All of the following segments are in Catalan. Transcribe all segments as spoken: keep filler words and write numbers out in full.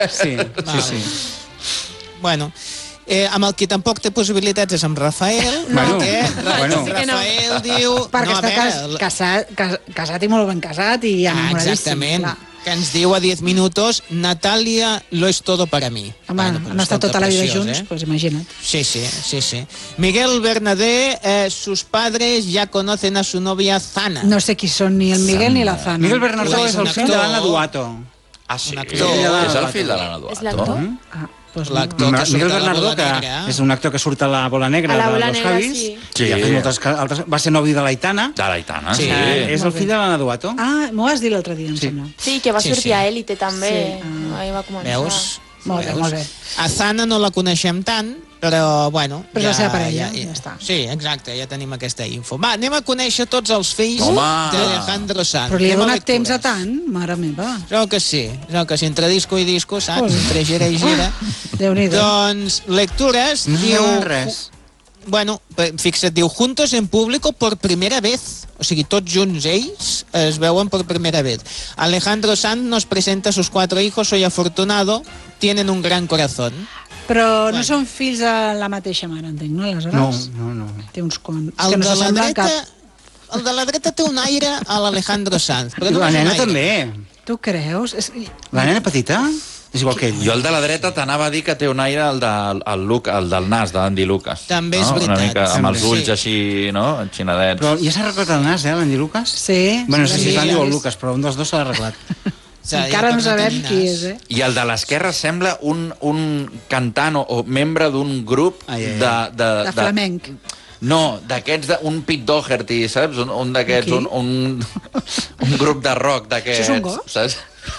Sí, sí, sí. Bueno... Eh, amb el que tampoc té possibilitats és amb Rafael, no. perquè bueno. Rafael diu... Perquè no, està veure, casat, casat, casat i molt ben casat i enamoradíssim. Exactament, clar. Que ens diu a diez minutos, Natalia, lo es todo para mí. Home, bueno, han estat tota la vida preciós, junts, eh? pues imagina't. Sí, sí, sí, sí. Miguel Bernadé, eh, sus padres ya conocen a su novia Zana. No sé qui són ni el Miguel Zana. Ni la Zana. Miguel Bernadé és el fill de l'Anna Duato. Ah, sí? És el fill de l'Anna Duato. És l'actor? Ah. Pues l'actor que Miguel Bernardo, que és un actor que surt a la Bola Negra, a la Bola de Los Negra, Javis, sí. Sí. I ha fet moltes altres, va ser novi de l'Aitana. De l'Aitana, sí. sí. Eh, és el fill de l'Anna Duato. Ah, m'ho has dit l'altre dia, em Sí. sembla. Sí, que va Sí, sortir sí. a Élite també. Sí. Ah. Ahí va començar. Veus? Molt bé, Veus? molt bé. A Zana no la coneixem tant, però, bueno... Però és la seva parella, ja, ja està. Sí, exacte, ja tenim aquesta info. Va, anem a conèixer tots els fills Home! d'Alejandro Sanz. Però li he Anem a donat temps a lectures. tant, mare meva. Crec que sí, crec que sí, entre disco i disco, saps? Ui. Entre gira i gira. Déu-n'hi-do. Doncs, lectures, No diu... diuen res. Bueno, fixa't, diu, juntos en público por primera vez. O sigui, tots junts ells es veuen por primera vez. Alejandro Sanz nos presenta a sus cuatro hijos, soy afortunado, tienen un gran corazón. Però no Bueno. són fills de la mateixa mare, entenc, no? Aleshores? No, no, no. Té uns quants. És El que no de la s'assemblen dreta... cap. El de la dreta té un aire a l'Alejandro Sanz. Però no La és un nena aire. també. Tu creus? És... La nena petita és igual que ell. Jo el de la dreta t'anava a dir que té un aire el, de, el, look, el del nas d'Andy Lucas. També és no? veritat. Una mica amb els Sí. ulls així, no? Enxinadets. Però ja s'ha arreglat el nas, eh, l'Andy Lucas? Sí. Bueno, no sé sí, si és ja l'Andy o el vist. Lucas, però un dels dos s'ha arreglat. O sigui, Encara ja no per sabem tenir qui nas. és, eh? I el de l'esquerra sembla un, un cantant o, o membre d'un grup Ai, ai, ai. de... De, De flamenc. No, d'aquests, de, un Pete Doherty, saps? Un, un d'aquests, Qui? un, un, un grup de rock d'aquests. Això és un gos? Saps?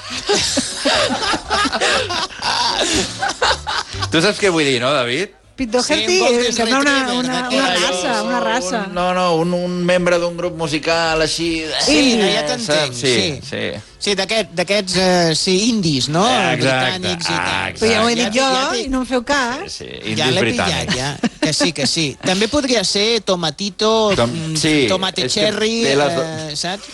Tu saps què vull dir, no, David? Pete Doherty Sí, un golden sembla una, retriever, una, d'aquest. una Allò, raça, una raça. Un, no, no, un, un membre d'un grup musical així... Sí, eh, ja t'entenc, saps? Sí, sí. sí. Sí, d'aquest- d'aquests, eh, sí, indis, no? Exacte, Britànics i tal. exacte. Però ja ho he Ja dit t'he- jo ja t'he- i no em feu cas. Sí, Ja indis l'he pillat, britànics. ja. Que sí, que sí. També podria ser tomatito, Tom- mm, sí, tomate és que cherry, té les do- eh, saps?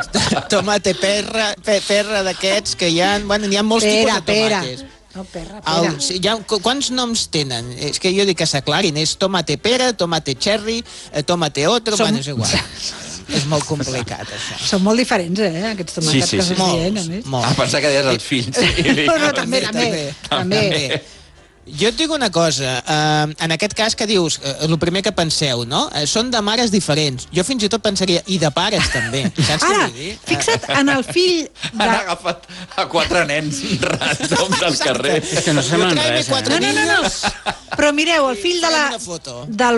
Tomate perra, pe, perra d'aquests que hi ha... Bueno, hi ha molts Pera, tipus de pera. tomates. No, perra, pera. El, sí, hi ha, qu- quants noms tenen? És que jo dic que s'aclarin. És tomate pera, tomate cherry, eh, tomate otro... Som- Bueno, és igual. És molt complicat, això. Són molt diferents, eh, aquests tomàquets Sí, sí, que sí. s'està dient, a més. molt. Ah, pensar que deies els fills. No, no, també, també. També. també. Jo et dic una cosa, eh, en aquest cas que dius, eh, el primer que penseu, no? Eh, són de mares diferents. Jo fins i tot pensaria, i de pares també. Saps què Ara, vull dir? fixa't en el fill de... Han agafat a quatre nens random del carrer. És que no semblen Tráeme res, cuatro eh? No, no, no, no. niños. Però mireu, el fill de la... Una foto. Del,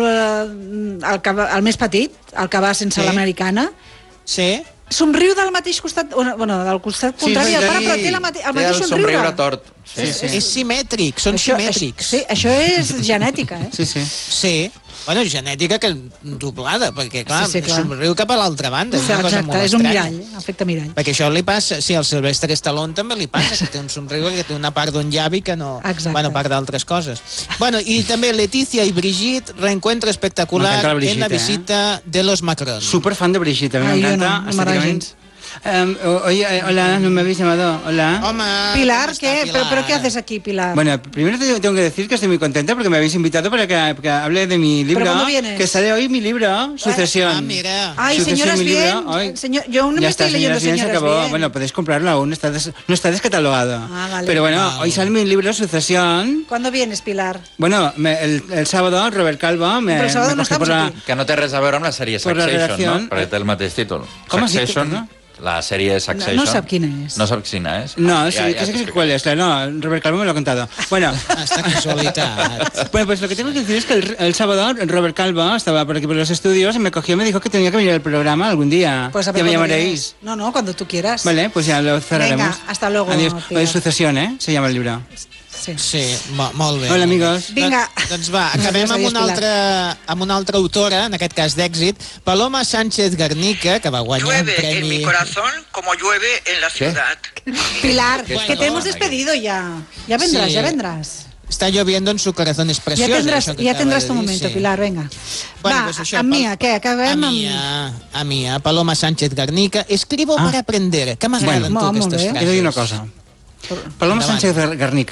eh, el, que va, el més petit, el que va sense Sí. l'americana, Sí? somriu del mateix costat, bueno, bueno, del costat Sí, contrari, és el pare, veritat. però té la mate, el Té mateix el somriure. somriure tort. Sí, sí. És simètric, són Això, simètrics. sí, això és genètica, eh? Sí, sí. Sí. Bueno, genètica que doblada, perquè, clar, Sí, sí, clar. somriu cap a l'altra banda. Sí, És una cosa exacte, molt és un estranya. mirall, efecte mirall. Perquè això li passa, sí, al Sylvester Stallone també li passa, que té un somriure que té una part d'un llavi que no... Exacte. Bueno, part d'altres coses. Bueno, i també Leticia i Brigitte, reencuentro espectacular M'encanta la en Brigitte, la eh? visita de los Macron. Súper fan de Brigitte, a mí Ai, me jo encanta. no, no m'agrada estéticamente. gens. Um, oye, eh, hola, no me habéis llamado. Hola. Home, Pilar, ¿cómo ¿qué? está, ¿Pero, ¿Pero qué Pilar? haces aquí, Pilar? Bueno, primero te tengo que decir que estoy muy contenta porque me habéis invitado para que, que hable de mi libro. ¿Pero cuándo vienes? Que sale hoy mi libro, Sucesión. Ah, mira. Ay, Sucesión, señoras mi libro, bien. hoy. Señor, yo no Ya me está, estoy leyendo señoras bien, se señoras acabó. bien. Bueno, podéis comprarlo aún, está des- no está descatalogado. Ah, vale. Pero bueno, Ah, hoy sale mi libro Sucesión. ¿Cuándo vienes, Pilar? Bueno, me- el, el sábado Robert Calvo me, Pero el sábado me no cogió estamos por la... aquí. Que no té res a veure amb la sèrie Per la Succession, redacció. no? Perquè té el mateix títol. Com has dit, Succession, perdó? la sèrie Succession. No- no sap quina és. No sap quina és? No, Ah, sí, ja, que ja sé que t'explico. cuál es. No, Robert Calvo me lo ha contado. Bueno, Esta casualitat. bueno, pues lo que tengo que decir es que el, el sábado Robert Calvo estaba por aquí por los estudios y me cogió y me dijo que tenía que venir al programa algún día. Pues a ver ya me cuándo llamaréis. vienes. No, no, cuando tú quieras. Vale, pues ya lo cerraremos. Venga, hasta luego, Adiós. Pilar. Hoy Sucesión, ¿eh? Se llama el libro. Sí. Sí, mo molt bé. Hola, molt bé. amigos. Vinga. Doncs, doncs va, acabem amb una, altra, amb una altra autora, en aquest cas d'èxit, Paloma Sánchez Garnica, que va guanyar un Llueve premi... en mi corazón como llueve en la ciudad. Pilar, Bueno, que te hemos aquí. despedido ya. Ya vendrás, Sí. ya vendrás. Està lloviendo en su corazón, és Ya preciosa. tendrás, això que ya acaba tendrás de tu dir, momento, sí. Pilar, venga. Bueno, Va, pues això, a Pal- mía, ¿qué? Acabem A amb... mía, a mía, Paloma Sánchez Garnica. Escribo Ah. para aprender. Que m'agraden Bueno, tu molt aquestes bé. frases. He de dir una cosa. Paloma Endavant. Sánchez Garnica